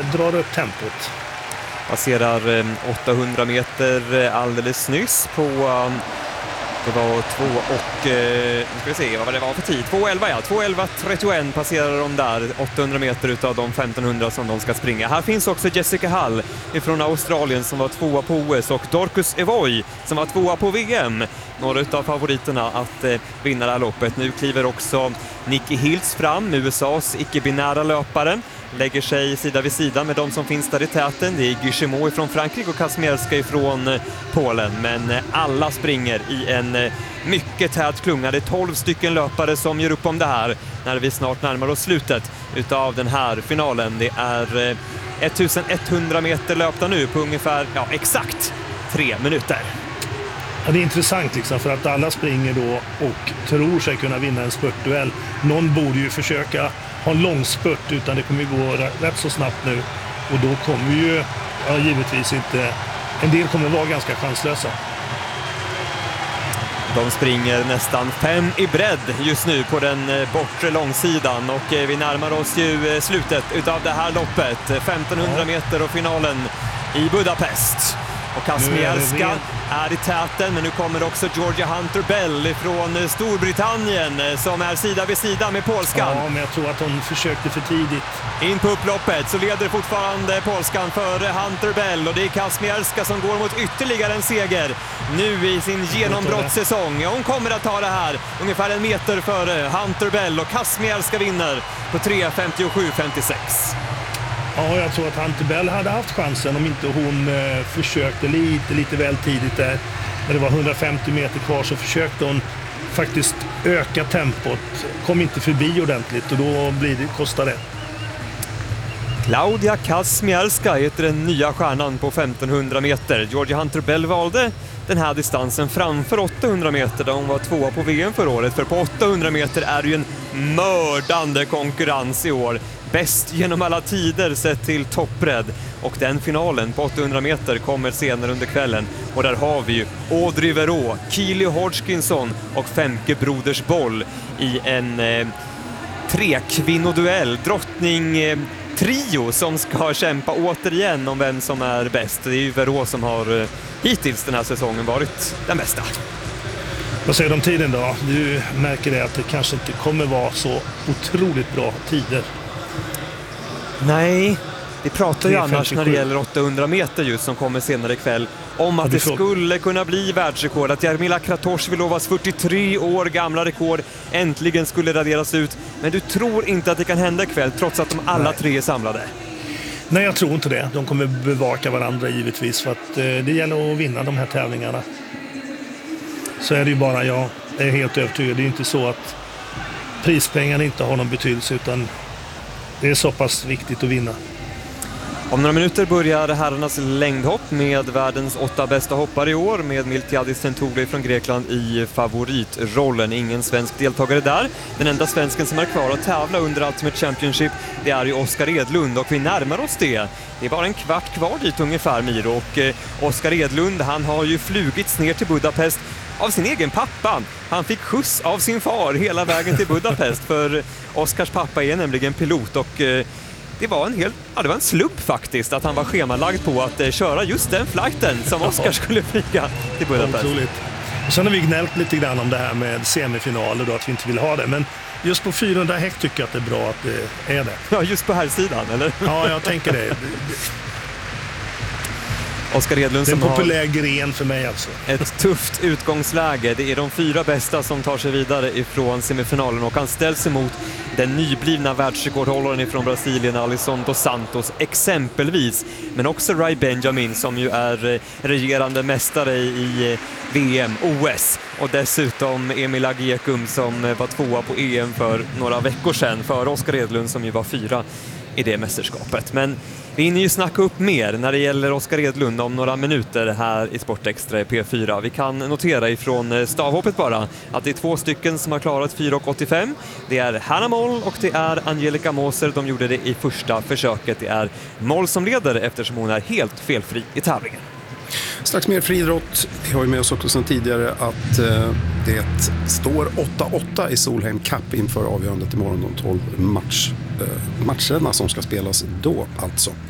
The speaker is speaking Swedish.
drar upp tempot. Passerar 800 meter alldeles nyss på... Det var 2 och... Nu ska vi se vad det var för tid. 2.11, ja. 2.11.31 passerar de där. 800 meter utav de 1500 som de ska springa. Här finns också Jessica Hall från Australien som var 2 på OS och Dorcus Evoy som var 2 på VM. Några utav favoriterna att vinna det här loppet. Nu kliver också Nikki Hills fram, USAs icke-binära löpare. Lägger sig sida vid sida med de som finns där i täten. Det är Guillemot från Frankrike och Kazmierska från Polen. Men alla springer i en mycket tät klunga. Det är 12 stycken löpare som gör upp om det här när vi snart närmar oss slutet utav den här finalen. Det är 1100 meter löpta nu på ungefär, exakt 3 minuter. Ja, det är intressant liksom, för att alla springer då och tror sig kunna vinna en spurtduell. Någon borde ju försöka ha en lång spurt, utan det kommer ju gå rätt så snabbt nu. Och då kommer ju, givetvis inte, en del kommer vara ganska chanslösa. De springer nästan 5 i bredd just nu på den bortre långsidan och vi närmar oss ju slutet utav det här loppet. 1500 meter och finalen i Budapest. Och Kazmierska är i täten, men nu kommer också Georgia Hunter-Bell från Storbritannien som är sida vid sida med polskan. Ja, men jag tror att hon försökte för tidigt. In på upploppet så leder fortfarande polskan före Hunter-Bell och det är Kazmierska som går mot ytterligare en seger nu i sin genombrottssäsong. Hon kommer att ta det här ungefär 1 meter före Hunter-Bell och Kazmierska vinner på 3.57.56. Ja, jag tror att Hunter-Bell hade haft chansen om inte hon försökte lite väl tidigt där. När det var 150 meter kvar så försökte hon faktiskt öka tempot. Kom inte förbi ordentligt och då kostar det. Klaudia Kazmierska heter den nya stjärnan på 1500 meter. Georgia Hunter-Bell valde den här distansen framför 800 meter där hon var 2 på VM förra året. För på 800 meter är det ju en mördande konkurrens i år. Bäst genom alla tider sett till toppbredd. Och den finalen på 800 meter kommer senare under kvällen. Och där har vi ju Audrey Verreaux, Keely Hodgkinson och Femke Brodersboll i en trekvinnoduell. Drottning-trio som ska kämpa återigen om vem som är bäst. Det är ju Verreaux som har hittills den här säsongen varit den bästa. Vad säger du om tiden då? Du märker det att det kanske inte kommer vara så otroligt bra tider. Nej, vi pratar ju annars när det gäller 800 meter just som kommer senare ikväll om att det skulle kunna bli världsrekord. Att Jarmila Kratochvilovas 43 år gamla rekord äntligen skulle raderas ut. Men du tror inte att det kan hända ikväll trots att de alla tre är samlade? Nej, jag tror inte det. De kommer bevaka varandra givetvis för att det gäller att vinna de här tävlingarna. Så är det ju bara, jag är helt övertygad. Det är inte så att prispengarna inte har någon betydelse, utan det är så pass viktigt att vinna. Om några minuter börjar herrarnas längdhopp med världens 8 bästa hoppare i år med Miltiadis Tentoglou från Grekland i favoritrollen. Ingen svensk deltagare där. Den enda svensken som är kvar att tävla under Ultimate Championship, det är ju Oskar Edlund och vi närmar oss det. Det är bara en kvart kvar dit ungefär, Miro, och Oskar Edlund, han har ju flugits ner till Budapest av sin egen pappa. Han fick skjuts av sin far hela vägen till Budapest för Oskars pappa är nämligen pilot och det var en slump faktiskt att han var schemalagd på att köra just den flighten som Oskar skulle flyga till Budapest. Otroligt. Och sen har vi gnällt lite grann om det här med semifinaler då, att vi inte vill ha det. Men just på 400 hekt tycker jag att det är bra att det är det. Ja, just på här sidan, eller? Ja, jag tänker det. Oskar Edlund som har en populär gren för mig alltså. Ett tufft utgångsläge. Det är de 4 bästa som tar sig vidare ifrån semifinalen och han ställs emot den nyblivna världsrekordhållaren ifrån Brasilien, Alisson dos Santos exempelvis. Men också Rai Benjamin som ju är regerande mästare i VM, OS. Och dessutom Emil Agiekum som var 2 på EM för några veckor sedan för Oskar Edlund som ju var 4 i det mästerskapet. Men vi hinner ju snacka upp mer när det gäller Oskar Edlund om några minuter här i Sportextra i P4. Vi kan notera ifrån stavhoppet bara att det är 2 stycken som har klarat 4,85. Det är Hanna Moll och det är Angelica Moser. De gjorde det i första försöket. Det är Moll som leder eftersom hon är helt felfri i tävlingen. Strax mer friidrott. Vi har ju med oss också sedan tidigare att det står 8-8 i Solheim Cup inför avgörandet imorgon, de 12 matcherna som ska spelas då alltså.